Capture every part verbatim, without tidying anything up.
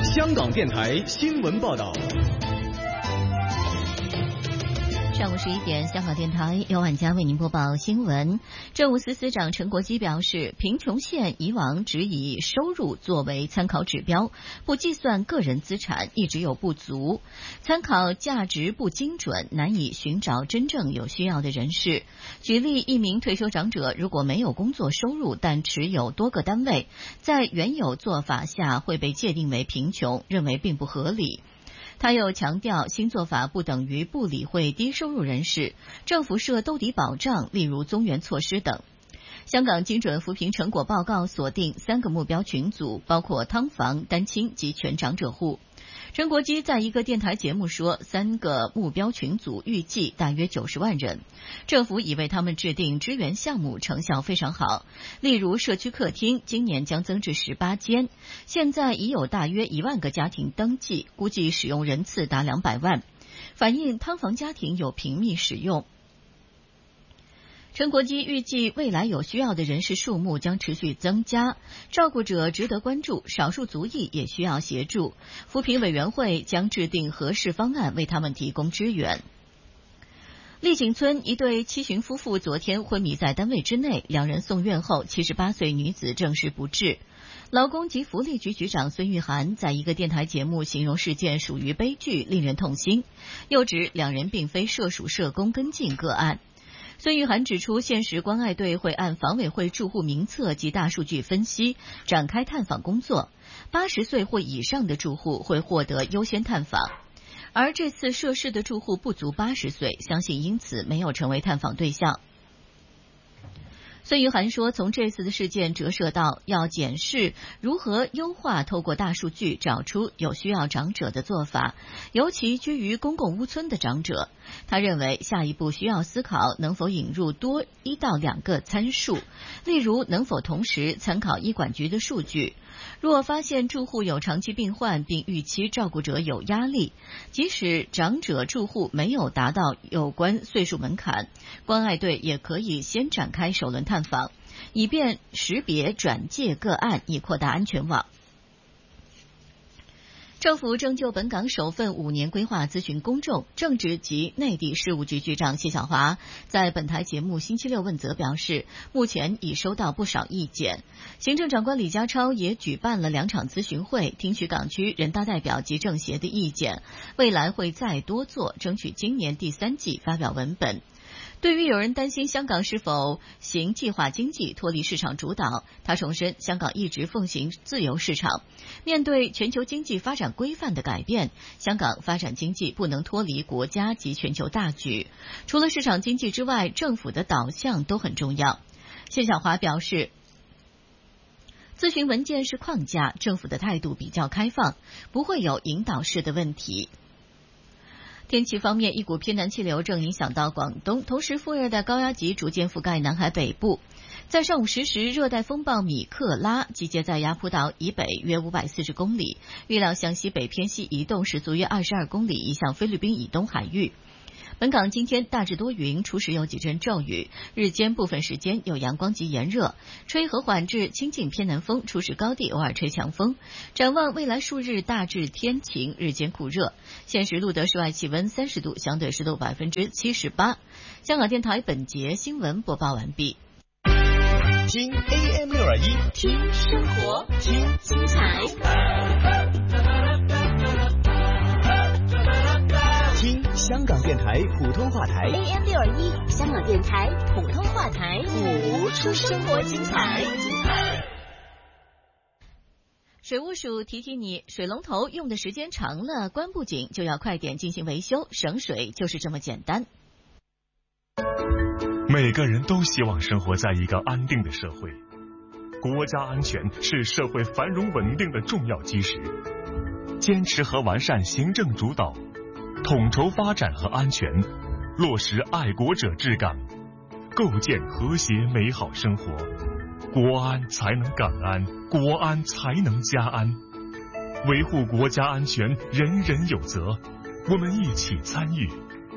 香港电台新闻报道。 上午十一点，香港电台由晚佳为您播报新闻。政务司司长陈国基表示，贫穷县以往只以收入作为参考指标，不计算个人资产，一直有不足，参考价值不精准，难以寻找真正有需要的人士。举例，一名退休长者如果没有工作收入，但持有多个单位，在原有做法下会被界定为贫穷，认为并不合理。他又强调，新做法不等于不理会低收入人士，政府设兜底保障，例如综援措施等。香港精准扶贫成果报告锁定三个目标群组，包括劏房、单亲及全长者户。陈国基在一个电台节目说，三个目标群组预计大约九十万人，政府已为他们制定支援项目，成效非常好。例如社区客厅今年将增至十八间，现在已有大约一万个家庭登记，估计使用人次达两百万，反映劏房家庭有频密使用。陈国基预计未来有需要的人士数目将持续增加，照顾者值得关注，少数族裔也需要协助。扶贫委员会将制定合适方案为他们提供支援。丽景村一对七旬夫妇昨天昏迷在单位之内，两人送院后，七十八岁女子证实不治。劳工及福利局局长孙玉菡在一个电台节目形容事件属于悲剧，令人痛心，又指两人并非涉属社工跟进个案。孙玉菡指出，现时关爱队会按房委会住户名册及大数据分析展开探访工作，八十岁或以上的住户会获得优先探访，而这次涉事的住户不足八十岁，相信因此没有成为探访对象。孙玉菡说，从这次的事件折射到要检视如何优化透过大数据找出有需要长者的做法，尤其居于公共屋村的长者。他认为下一步需要思考能否引入多一到两个参数，例如能否同时参考医管局的数据，若发现住户有长期病患并预期照顾者有压力，即使长者住户没有达到有关岁数门槛，关爱队也可以先展开首轮探访，以便识别转介个案，以扩大安全网。政府正就本港首份五年规划咨询公众。政治及内地事务局局长谢晓华在本台节目星期六问责表示，目前已收到不少意见。行政长官李家超也举办了两场咨询会，听取港区人大代表及政协的意见，未来会再多做，争取今年第三季发表文本。对于有人担心香港是否行计划经济脱离市场主导，他重申香港一直奉行自由市场。面对全球经济发展规范的改变，香港发展经济不能脱离国家及全球大局。除了市场经济之外，政府的导向都很重要。谢晓华表示，咨询文件是框架，政府的态度比较开放，不会有引导式的问题。天气方面，一股偏南气流正影响到广东，同时副热带高压脊逐渐覆盖南海北部。在上午十时，热带风暴米克拉集结在雅浦岛以北约五百四十公里，预料向西北偏西移动，时速约二十二公里，移向菲律宾以东海域。本港今天大致多云，初时有几阵骤雨，日间部分时间有阳光及炎热，吹和缓至清劲偏南风，初时高地偶尔吹强风。展望未来数日大致天晴，日间酷热。现时录得室外气温三十度，相对湿度百分之七十八。香港电台本节新闻播报完毕。 听 A M 六二一， 听生活，听精彩。 听香港电台普通话台 A M 六二一，香港电台普通话台，谱出生活精彩。 水务署提提你，水龙头用的时间长了，关不紧就要快点进行维修，省水就是这么简单。 每个人都希望生活在一个安定的社会，国家安全是社会繁荣稳定的重要基石。坚持和完善行政主导，统筹发展和安全，落实爱国者治港，构建和谐美好生活，国安才能港安，国安才能家安。维护国家安全，人人有责，我们一起参与。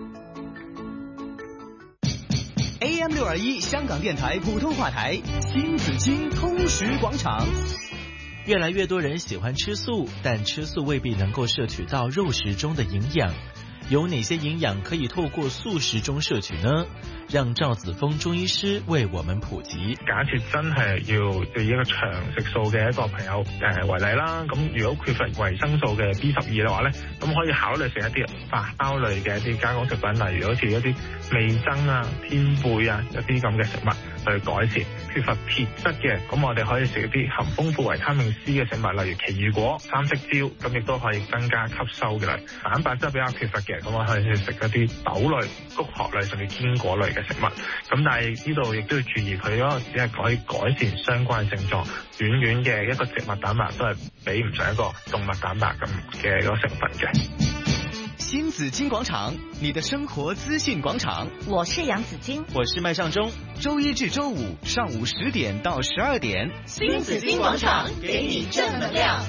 A M 六二一香港电台普通话台，新紫荆通识广场。 越来越多人喜欢吃素，但吃素未必能夠攝取到肉食中的營養。有哪些營養可以透過素食中攝取呢？讓趙子峰中醫師為我們普及。 假設真係要對一個長食素嘅一個朋友誒為例啦，咁如果缺乏維生素嘅 B 十二嘅話咧，咁可以考慮食一啲發酵類嘅一啲加工食品，例如好似一啲味噌啊、天貝啊一啲咁嘅食物去改善。缺乏鐵質嘅，咁我哋可以食一啲含豐富維他命 C 嘅食物，例如奇異果、三色椒，咁亦都可以增加吸收嘅類。蛋白質比較缺乏嘅，咁我可以去食一啲豆類、穀殼類甚至堅果類嘅食物。咁但係呢度亦都要注意，佢嗰個只係可以改善相關症狀，遠遠嘅一個植物蛋白都係比唔上一個動物蛋白咁嘅嗰個成分嘅。 新紫荊廣場，你的生活資訊廣場。 我是楊子矜， 我是麥尚中。 周一至周五上午十點到十二點， 新紫荊廣場給你正能量。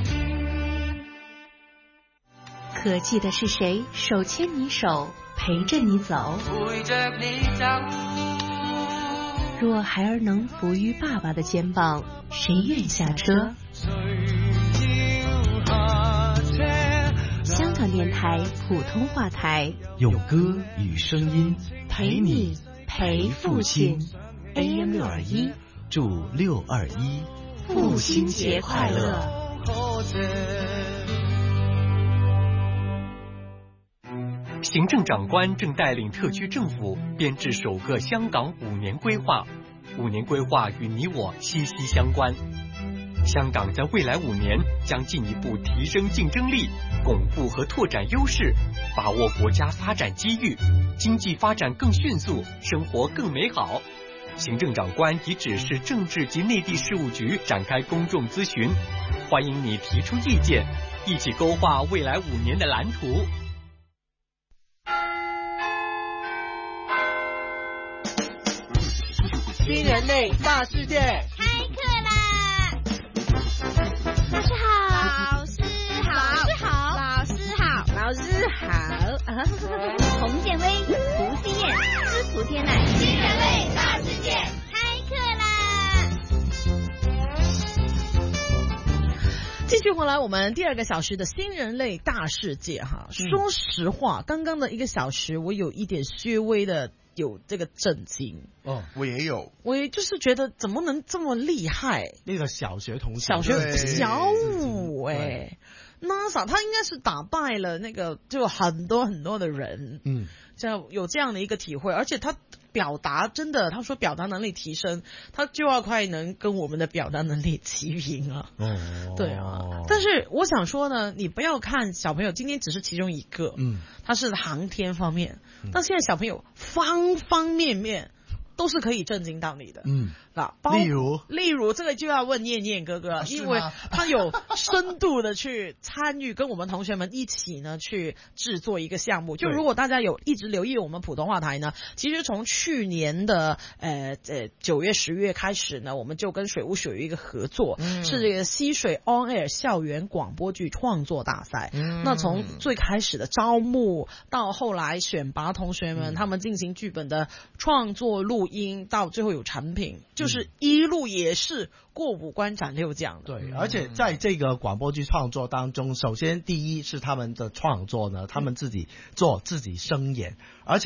可記得是誰手牽你手，陪着你走？ 陪着你走。 若孩兒能伏於爸爸的肩膀，誰願下車？香港電台普通話台， 用歌與聲音陪你陪父親。A M 六二一， 祝六二一父親節快樂。 行政長官正帶領特區政府編制首個香港五年規劃，五年規劃與你我息息相關。香港在未來五年將進一步提升競爭力，鞏固和拓展優勢，把握國家發展機遇，經濟發展更迅速，生活更美好。行政長官已指示政治及內地事務局展開公眾諮詢，歡迎你提出意見，一起勾畫未來五年的藍圖。 新人類大世界開課啦！老師好，老師好，老師好， 老師好。 洪建威、胡思燕、司徒天乃，新人類大世界開課啦！ 繼續回來，我們第二個小時的新人類大世界哈。嗯、說實話，剛剛的一個小時，我有一點略微的。有這個震驚哦，我也有， 我也就是覺得怎麼能這麼厲害？ 那個小學同學， 小學小五哎 ，NASA 他應該是打敗了那個就很多很多的人，嗯，就有這樣的一個體會，而且他表達真的，他說表達能力提升，他就要快能跟我們的表達能力齊平啊。哦，對啊，但是我想說呢，你不要看小朋友今天只是其中一個，嗯，他是航天方面，嗯、但現在小朋友方方面面都是可以震驚到你的，嗯，啊，例如例如這個就要問念念哥哥，啊、因為他有深度的去參與，跟我們同學們一起呢去製作一個項目。就如果大家有一直留意我們普通話台呢，其實從去年的呃呃九月十月開始呢，我們就跟水務署有一個合作，嗯、是這個溪水 On Air 校園廣播劇創作大賽。嗯、那從最開始的招募到後來選拔同學們，嗯、他們進行劇本的創作錄音，到最後有產品，就是一路也是過五關斬六將的。 對，而且在這個廣播劇創作當中，首先第一是他們的創作呢，他們自己做自己聲演，而且